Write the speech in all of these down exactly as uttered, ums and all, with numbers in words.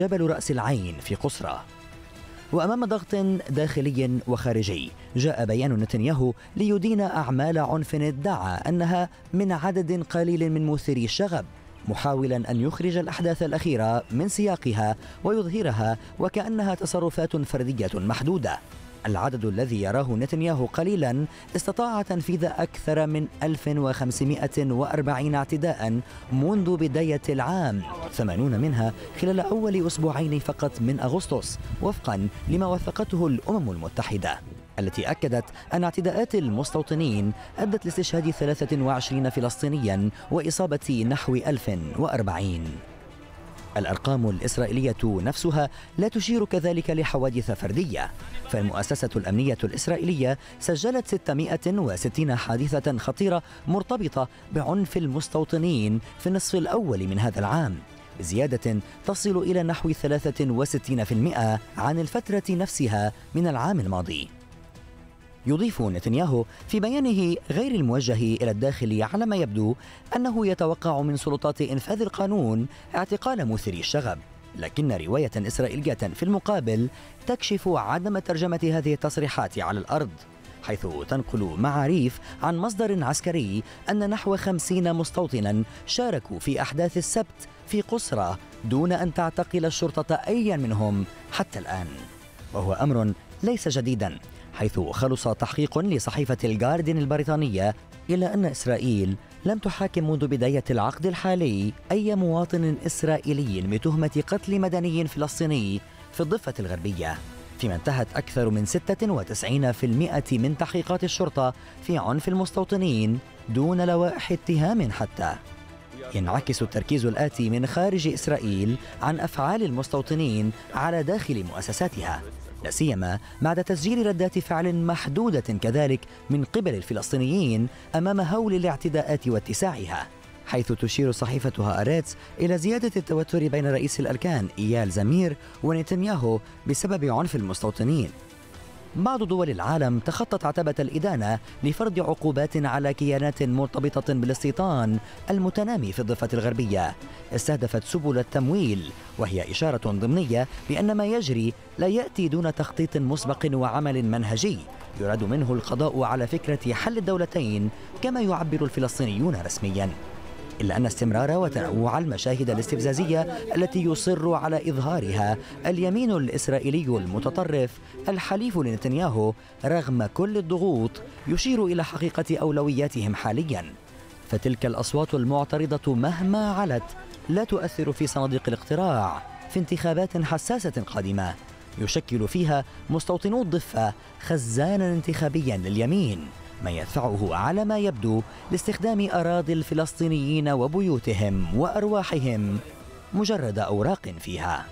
جبل رأس العين في قصرى. وأمام ضغط داخلي وخارجي جاء بيان نتنياهو ليدين أعمال عنف ادعى أنها من عدد قليل من مثيري الشغب، محاولا أن يخرج الأحداث الأخيرة من سياقها ويظهرها وكأنها تصرفات فردية محدودة. العدد الذي يراه نتنياهو قليلا استطاع تنفيذ أكثر من ألف وخمسمائة وأربعين اعتداء منذ بداية العام، ثمانون منها خلال أول أسبوعين فقط من أغسطس، وفقا لما وثقته الأمم المتحدة، التي أكدت أن اعتداءات المستوطنين أدت لاستشهاد ثلاثة وعشرين فلسطينيا وإصابة نحو ألف وأربعين. الأرقام الإسرائيلية نفسها لا تشير كذلك لحوادث فردية، فالمؤسسة الأمنية الإسرائيلية سجلت ستمائة وستين حادثة خطيرة مرتبطة بعنف المستوطنين في النصف الأول من هذا العام، بزيادة تصل إلى نحو ثلاثة وستين بالمئة عن الفترة نفسها من العام الماضي. يضيف نتنياهو في بيانه غير الموجه إلى الداخل على ما يبدو أنه يتوقع من سلطات إنفاذ القانون اعتقال مثيري الشغب، لكن رواية إسرائيلية في المقابل تكشف عدم ترجمة هذه التصريحات على الأرض، حيث تنقل معاريف عن مصدر عسكري أن نحو خمسين مستوطنا شاركوا في أحداث السبت في قصرى دون أن تعتقل الشرطة أيا منهم حتى الآن، وهو أمر ليس جديدا، حيث خلص تحقيق لصحيفة الجارديان البريطانية إلى أن إسرائيل لم تحاكم منذ بداية العقد الحالي أي مواطن إسرائيلي بتهمة قتل مدني فلسطيني في الضفة الغربية، فيما انتهت أكثر من ستة وتسعين بالمئة من تحقيقات الشرطة في عنف المستوطنين دون لوائح اتهام حتى. ينعكس التركيز الآتي من خارج إسرائيل عن أفعال المستوطنين على داخل مؤسساتها، لا سيما بعد تسجيل ردات فعل محدودة كذلك من قبل الفلسطينيين أمام هول الاعتداءات واتساعها، حيث تشير صحيفة هآرتز إلى زيادة التوتر بين رئيس الأركان إيال زمير ونتنياهو بسبب عنف المستوطنين. بعض دول العالم تخطت عتبة الإدانة لفرض عقوبات على كيانات مرتبطة بالاستيطان المتنامي في الضفة الغربية استهدفت سبل التمويل، وهي إشارة ضمنية بأن ما يجري لا يأتي دون تخطيط مسبق وعمل منهجي يراد منه القضاء على فكرة حل الدولتين كما يعبر الفلسطينيون رسمياً، إلا أن استمرار وتنوع المشاهد الاستفزازية التي يصر على إظهارها اليمين الإسرائيلي المتطرف الحليف لنتنياهو رغم كل الضغوط يشير إلى حقيقة أولوياتهم حاليا، فتلك الأصوات المعترضة مهما علت لا تؤثر في صناديق الاقتراع في انتخابات حساسة قادمة يشكل فيها مستوطنو الضفة خزانا انتخابيا لليمين، ما يدفعه على ما يبدو لاستخدام أراضي الفلسطينيين وبيوتهم وأرواحهم مجرد أوراق فيها.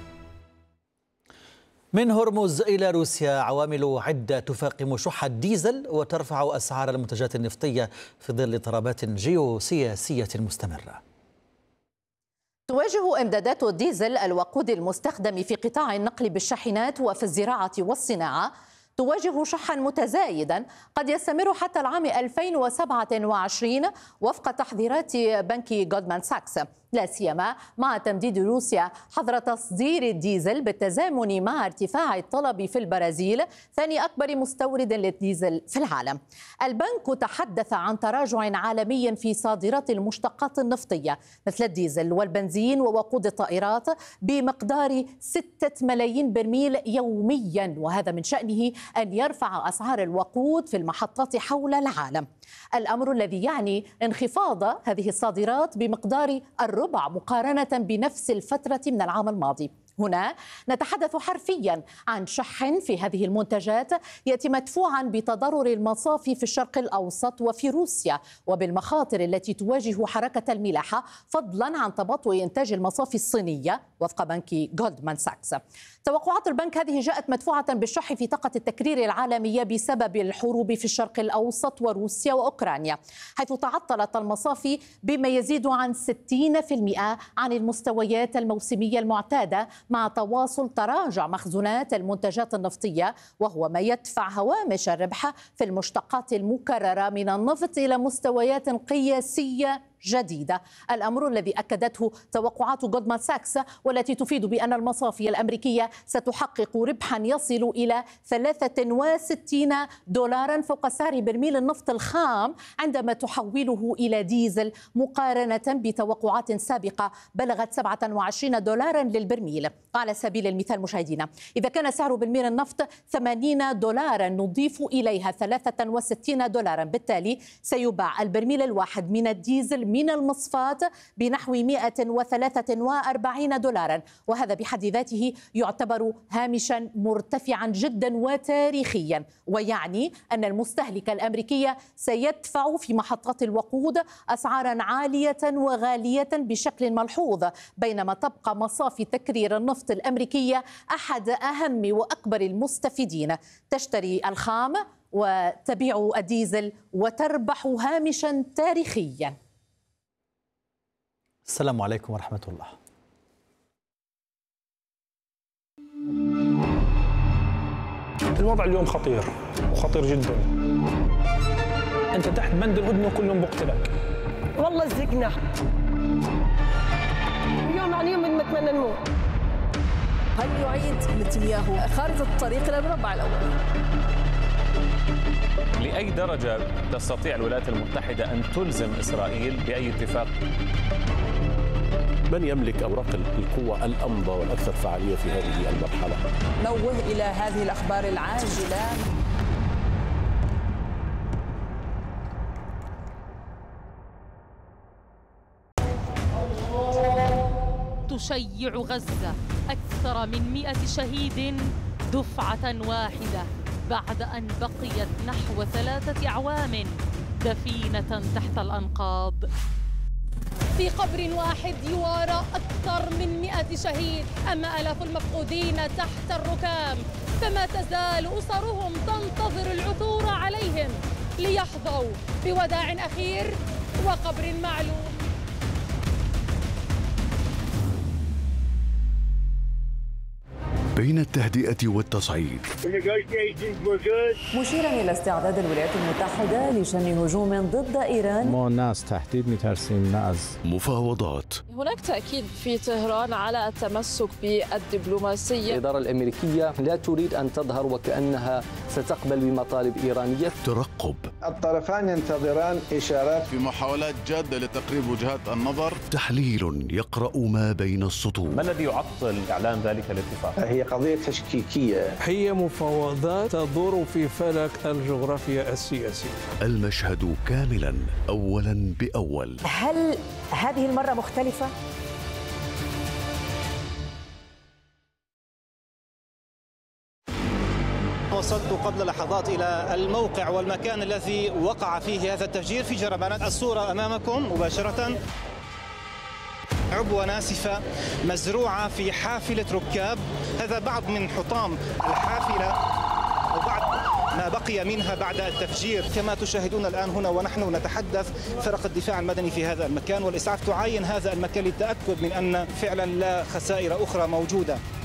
من هرمز إلى روسيا، عوامل عدة تفاقم شح الديزل وترفع أسعار المنتجات النفطية في ظل اضطرابات جيوسياسية مستمرة. تواجه إمدادات الديزل الوقود المستخدم في قطاع النقل بالشاحنات وفي الزراعة والصناعة تواجه شحا متزايدا قد يستمر حتى العام ألفين وسبعة وعشرين وفق تحذيرات بنك جولدمان ساكس، لا سيما مع تمديد روسيا حظر تصدير الديزل بالتزامن مع ارتفاع الطلب في البرازيل ثاني أكبر مستورد للديزل في العالم. البنك تحدث عن تراجع عالمي في صادرات المشتقات النفطية مثل الديزل والبنزين ووقود الطائرات بمقدار ستة ملايين برميل يوميا، وهذا من شأنه أن يرفع أسعار الوقود في المحطات حول العالم، الأمر الذي يعني انخفاض هذه الصادرات بمقدار الربع مقارنة بنفس الفترة من العام الماضي. هنا نتحدث حرفيا عن شح في هذه المنتجات يأتي مدفوعا بتضرر المصافي في الشرق الأوسط وفي روسيا وبالمخاطر التي تواجه حركة الملاحة، فضلا عن تباطؤ إنتاج المصافي الصينية وفق بنك جولدمان ساكس. توقعات البنك هذه جاءت مدفوعة بالشح في طاقة التكرير العالمية بسبب الحروب في الشرق الأوسط وروسيا وأوكرانيا، حيث تعطلت المصافي بما يزيد عن ستين بالمئة عن المستويات الموسمية المعتادة، مع تواصل تراجع مخزونات المنتجات النفطية، وهو ما يدفع هوامش الربح في المشتقات المكررة من النفط إلى مستويات قياسية جديدة، الأمر الذي أكدته توقعات جولدمان ساكس والتي تفيد بأن المصافي الأمريكية ستحقق ربحا يصل إلى ثلاثة وستين دولارا فوق سعر برميل النفط الخام عندما تحوله إلى ديزل، مقارنة بتوقعات سابقة بلغت سبعة وعشرين دولارا للبرميل. على سبيل المثال مشاهدينا، إذا كان سعر برميل النفط ثمانين دولارا نضيف إليها ثلاثة وستين دولارا، بالتالي سيباع البرميل الواحد من الديزل من المصفاة بنحو مئة وثلاثة وأربعين دولارا، وهذا بحد ذاته يعتبر هامشا مرتفعا جدا وتاريخيا، ويعني أن المستهلك الأمريكي سيدفع في محطات الوقود أسعارا عالية وغالية بشكل ملحوظ، بينما تبقى مصافي تكرير النفط الأمريكية أحد أهم وأكبر المستفيدين، تشتري الخام وتبيع الديزل وتربح هامشا تاريخيا. السلام عليكم ورحمة الله. الوضع اليوم خطير وخطير جدا. انت تحت بند الهدنه وكلهم بقتلك. والله زقنا يوم عن يوم نتمنى نموت. هل يعيد نتنياهو خارطة الطريق إلى المربع الأول؟ لأي درجة تستطيع الولايات المتحدة أن تلزم إسرائيل بأي اتفاق؟ من يملك أوراق القوة الأمضى والأكثر فعالية في هذه المرحلة؟ نوه إلى هذه الأخبار العاجلة. تشيع غزة أكثر من مئة شهيد دفعة واحدة بعد أن بقيت نحو ثلاثة أعوام دفينة تحت الأنقاض. في قبر واحد يوارى أكثر من مئة شهيد، أما آلاف المفقودين تحت الركام، فما تزال أسرهم تنتظر العثور عليهم ليحظوا بوداع أخير وقبر معلوم. بين التهدئة والتصعيد، مشيرا إلى استعداد الولايات المتحدة لشن هجوم ضد إيران. ما الناس تحديد مترسين ناس. مفاوضات. هناك تأكيد في طهران على التمسك بالدبلوماسية. الإدارة الأمريكية لا تريد أن تظهر وكأنها ستقبل بمطالب إيرانية. ترقب. الطرفان ينتظران إشارات في محاولات جادة لتقريب وجهات النظر. تحليل يقرأ ما بين السطور. ما الذي يعطل إعلان ذلك الاتفاق؟ هي قضية تشكيكية. هي مفاوضات تدور في فلك الجغرافيا السياسية. المشهد كاملا أولا بأول. هل هذه المرة مختلفة؟ وصلت قبل لحظات إلى الموقع والمكان الذي وقع فيه هذا التفجير في جربانات. الصورة أمامكم مباشرة، عبوة ناسفة مزروعة في حافلة ركاب. هذا بعض من حطام الحافلة وبعض ما بقي منها بعد التفجير. كما تشاهدون الآن هنا ونحن نتحدث، فرق الدفاع المدني في هذا المكان والإسعاف تعاين هذا المكان للتأكد من أن فعلا لا خسائر أخرى موجودة.